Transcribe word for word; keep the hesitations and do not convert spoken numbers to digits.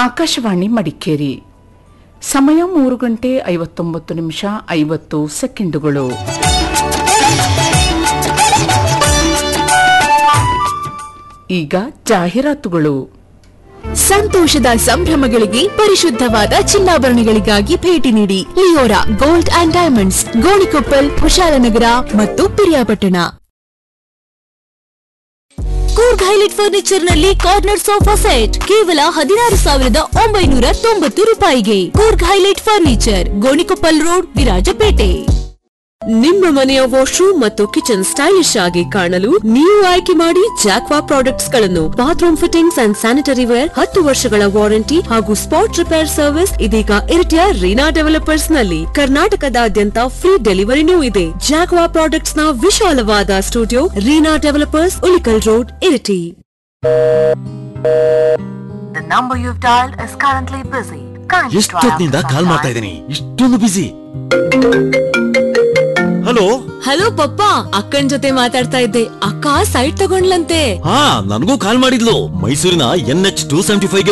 ಆಕಾಶವಾಣಿ ಮಡಿಕೇರಿ. ಸಮಯ ಮೂರು ಗಂಟೆ ಐವತ್ತೊಂಬತ್ತು ನಿಮಿಷ ಐವತ್ತು ಸೆಕೆಂಡುಗಳು. ಈಗ ಜಾಹೀರಾತುಗಳು. ಸಂತೋಷದ ಸಂಭ್ರಮಗಳಿಗೆ ಪರಿಶುದ್ಧವಾದ ಚಿನ್ನಾಭರಣಗಳಿಗಾಗಿ ಭೇಟಿ ನೀಡಿ Leora gold and diamonds, Gonikoppal, Kushalnagar ಮತ್ತು ಪಿರಿಯಾಪಟ್ಟಣ. ಕೂರ್ಗ್ ಹೈಲೈಟ್ ಫರ್ನಿಚರ್ ನಲ್ಲಿ ಕಾರ್ನರ್ ಸೋಫಾ ಸೆಟ್ ಕೇವಲ ಹದಿನಾರು ಸಾವಿರದ ಒಂಬೈನೂರ ತೊಂಬತ್ತು ರೂಪಾಯಿಗೆ. Coorg highlight furniture, Gonikoppal road, Virajpet. ನಿಮ್ಮ ಮನೆಯ ವಾಶ್ರೂಮ್ ಮತ್ತು ಕಿಚನ್ ಸ್ಟೈಲಿಶ್ ಆಗಿ ಕಾಣಲು ನೀವು ಆಯ್ಕೆ ಮಾಡಿ ಜಾಕ್ವಾ ಪ್ರಾಡಕ್ಟ್ಸ್ ಗಳನ್ನು. Bathroom fittings and sanitary wear, ಹತ್ತು ವರ್ಷಗಳ ವಾರಂಟಿ ಹಾಗೂ ಸ್ಪಾಟ್ ರಿಪೇರ್ ಸರ್ವಿಸ್ ಇದೀಗ ಇರಿಟಿಯ ರೀನಾ ಡೆವಲಪರ್ಸ್ ನಲ್ಲಿ. ಕರ್ನಾಟಕದಾದ್ಯಂತ ಫ್ರೀ ಡೆಲಿವರಿನೂ ಇದೆ. ಜಾಕ್ವಾ ಪ್ರಾಡಕ್ಟ್ಸ್ ನ ವಿಶಾಲವಾದ studio Reena developers, Ulikkal road, Iritty. ಎಷ್ಟೊತ್ತಿನಿಂದ ಕಾಲ್ ಮಾಡ್ತಾ ಇದ್ದೀನಿ, ಇಷ್ಟೊಂದು ಬಿಸಿ. ಹಲೋ ಹಲೋ ಪಪ್ಪ, ಅಕ್ಕನ್ ಜೊತೆ ಮಾತಾಡ್ತಾ ಇದ್ದೆ. ಅಕ್ಕ ಸೈಟ್ ತಗೊಂಡ್ಲಂತೆ. ಹಾ, ನನಗೂ ಕಾಲ್ ಮಾಡಿದ್ಲು. ಮೈಸೂರಿನ N H two seventy five